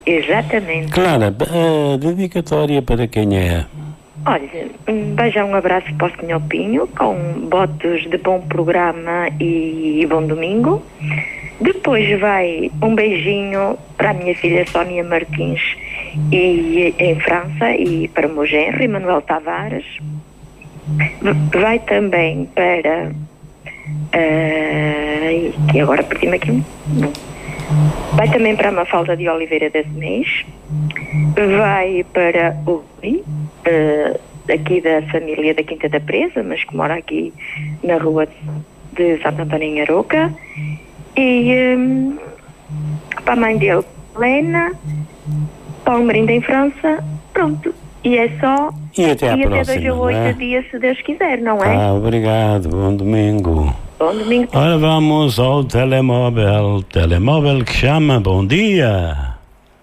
Exatamente. Clara, a dedicatória para quem é? Olha, beijão, um abraço para o Sr. Pinho, com votos de bom programa e bom domingo. Depois vai um beijinho para a minha filha Sónia Martins e em França, e para o meu genro Manuel Tavares. Vai também para que agora perdi-me aqui. Não. Vai também para a Mafalda de Oliveira das Inês. Vai para o Rui, aqui da família da Quinta da Presa, mas que mora aqui na rua de Santo Antônio em Aroca. E para a mãe dele, Helena, para o Almerinda em França. Pronto. E é só. E até à próxima. Até 2 a 8 dias, se Deus quiser, não é? Obrigado. Bom domingo. Bom domingo. Ora, vamos ao telemóvel. Telemóvel que chama. Bom dia.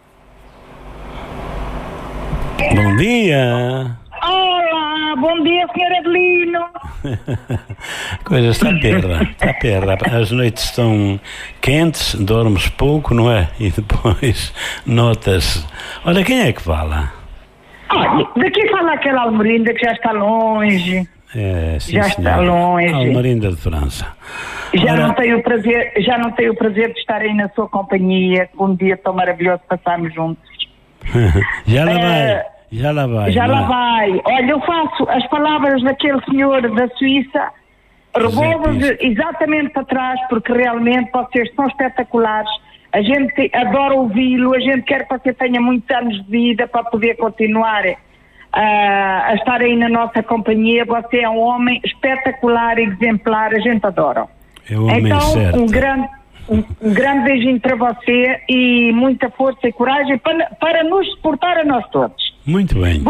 Bom dia. Olá, bom dia, Sr. Adelino. Coisa está perra. As noites estão quentes, dormes pouco, não é? E depois notas. Olha, quem é que fala? Olha, daqui fala aquela Almerinda que já está longe. Sim, já senhora. Está longe. Almerinda de França. Já não tenho o prazer de estar aí na sua companhia, um dia tão maravilhoso passarmos juntos. Já lá vai. Olha, eu faço as palavras daquele senhor da Suíça, revolvo-vos exatamente para trás, porque realmente vocês são espetaculares. A gente adora ouvi-lo, a gente quer que você tenha muitos anos de vida para poder continuar a estar aí na nossa companhia. Você é um homem espetacular, exemplar, a gente adora. Então, certo. Um grande beijinho para você e muita força e coragem para nos suportar a nós todos. Muito bem.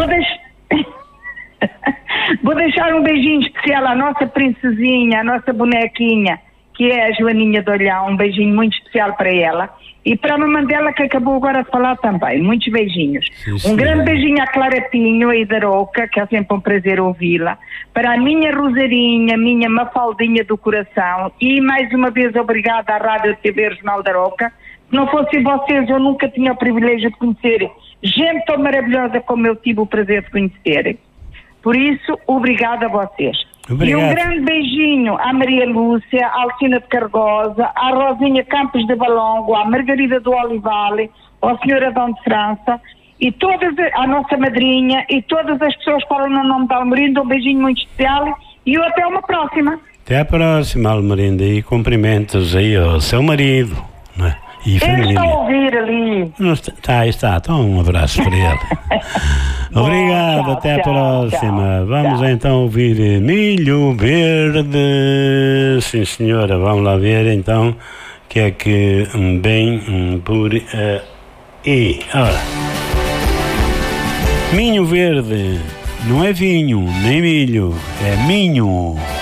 Vou deixar um beijinho especial à nossa princesinha, à nossa bonequinha, que é a Joaninha de Olhão. Um beijinho muito especial para ela. E para a mamãe dela, que acabou agora de falar também. Muitos beijinhos. Sim, um grande beijinho à Clara Pinho e da Aroca, que é sempre um prazer ouvi-la. Para a minha Rosarinha, minha Mafaldinha do coração. E mais uma vez obrigada à Rádio TV Regional da Aroca. Se não fossem vocês, eu nunca tinha o privilégio de conhecer gente tão maravilhosa como eu tive o prazer de conhecer. Por isso, obrigada a vocês. Obrigado. E um grande beijinho à Maria Lúcia, à Alcina de Cargosa, à Rosinha Campos de Balongo, à Margarida do Olivale, ao Sr. Adão de França, e à nossa madrinha, e todas as pessoas que falam no nome da Almerinda. Um beijinho muito especial e até uma próxima. Até a próxima, Almerinda, e cumprimentos aí ao seu marido, não é? E ele está a ouvir ali. Está. Então um abraço para ele. Obrigado, tchau, até a próxima. Vamos então ouvir Milho Verde. Sim, senhora, vamos lá ver então o que é que vem por aí. Ora, Milho Verde não é vinho, nem milho, é minho.